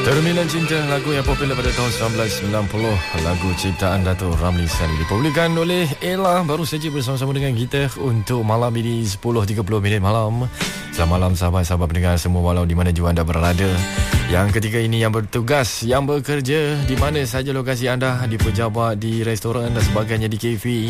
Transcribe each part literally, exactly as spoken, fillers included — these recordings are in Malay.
Terminal Cinta, lagu yang popular pada tahun seribu sembilan ratus sembilan puluh, lagu ciptaan Dato' Ramli Sarip, dipublikkan oleh Ella, baru saja bersama-sama dengan kita untuk malam ini sepuluh tiga puluh minit malam. Selamat malam sahabat-sahabat pendengar semua, walau di mana jua anda berada. Yang ketiga ini yang bertugas, yang bekerja di mana saja lokasi anda, di pejabat, di restoran dan sebagainya, di kafe,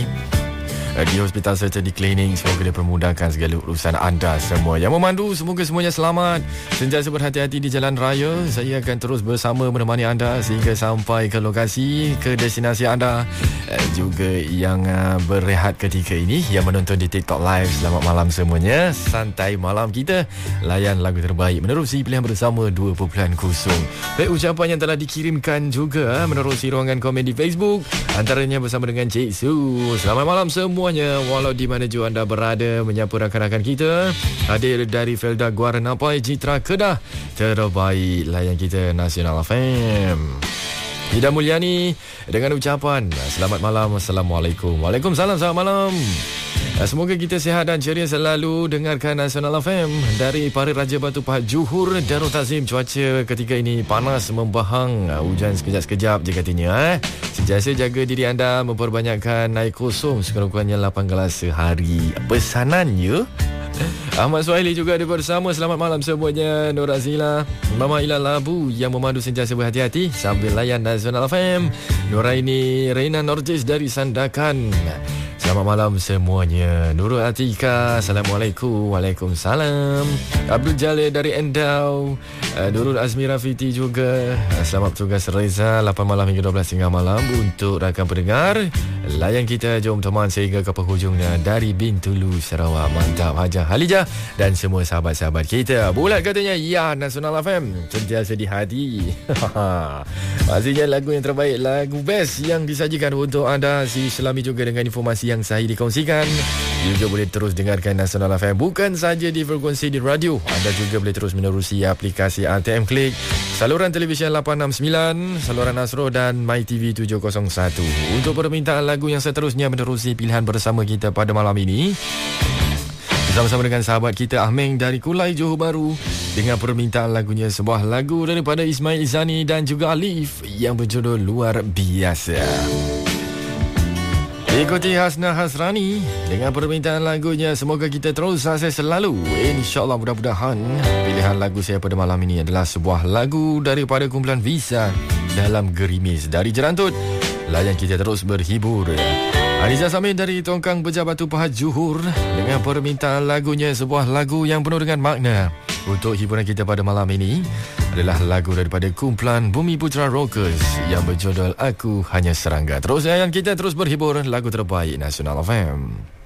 di hospital serta di klinik. Semoga dia permudahkan segala urusan anda semua. Yang memandu, semoga semuanya selamat, sentiasa berhati-hati di jalan raya. Saya akan terus bersama menemani anda sehingga sampai ke lokasi, ke destinasi anda. Juga yang berehat ketika ini, yang menonton di TikTok Live, selamat malam semuanya. Santai malam kita, layan lagu terbaik menerusi pilihan bersama dua titik kosong. Baik, ucapan yang telah dikirimkan juga menerusi ruangan komen di Facebook, antaranya bersama dengan Cik Su. Selamat malam semua semuanya, walau di mana jua anda berada, menyapa rakan-rakan kita. Hadir dari Felda Guaranapai, Citra Kedah, terbaik layan kita Nasional F M. Ida Mulyani dengan ucapan selamat malam, Assalamualaikum. Waalaikumsalam, selamat malam. Semoga kita sihat dan ceria selalu. Dengarkan Nasional F M dari Pari Raja Batu Pahat Johor, Darul Takzim. Cuaca ketika ini panas membahang, hujan sekejap-sekejap je katanya. Eh? Sentiasa jaga diri anda, memperbanyakkan air kosong sekurang-kurangnya lapan gelas sehari. Pesanannya Ahmad Suhaili juga ada bersama. Selamat malam semuanya. Nur Azila, Mama Ila Labu yang memandu sentiasa berhati-hati sambil layan Nasional F M. Nuraini Reina Norjis dari Sandakan, selamat malam semuanya. Nurul Atika, Assalamualaikum. Waalaikumsalam. Abdul Jalil dari Endau, uh, Nurul Azmi Rafiti juga, uh, selamat bertugas Reza. lapan malam hingga dua belas tengah malam untuk rakan pendengar. Layan kita, jom teman sehingga ke penghujungnya. Dari Bintulu, Sarawak, mantap. Hajah Halijah dan semua sahabat-sahabat kita. Bulat katanya, ya, Nasional F M sentiasa di hati. Maksudnya lagu yang terbaik, lagu best yang disajikan untuk anda. Si selami juga dengan informasi yang sahih dikongsikan. Juga boleh terus dengarkan Nasional F M bukan saja di frekuensi di radio, anda juga boleh terus menerusi aplikasi R T M Klik, saluran televisyen lapan enam sembilan, saluran Astro dan MyTV tujuh kosong satu. Untuk permintaan lagu yang seterusnya menerusi pilihan bersama kita pada malam ini, bersama-sama dengan sahabat kita Ahmeng dari Kulai Johor Bahru, dengan permintaan lagunya sebuah lagu daripada Ismail Izani dan juga Alif yang berjudul Luar Biasa. Ikuti Hasna Hasrani dengan permintaan lagunya. Semoga kita terus sukses selalu, InsyaAllah. Mudah-mudahan pilihan lagu saya pada malam ini adalah sebuah lagu daripada kumpulan Visa, Dalam Gerimis dari Jerantut. Layan kita terus berhibur. Ariza Samir dari Tongkang Bejabatu Pahat Johor dengan permintaan lagunya sebuah lagu yang penuh dengan makna. Untuk hiburan kita pada malam ini adalah lagu daripada kumpulan Bumi Putra Rockers yang berjudul Aku Hanya Serangga. Terus layan kita terus berhibur lagu terbaik Nasional F M.